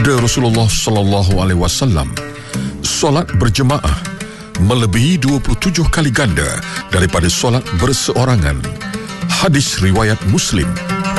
Sabda Rasulullah sallallahu alaihi wasallam, solat berjemaah melebihi 27 kali ganda daripada solat berseorangan. Hadis riwayat Muslim.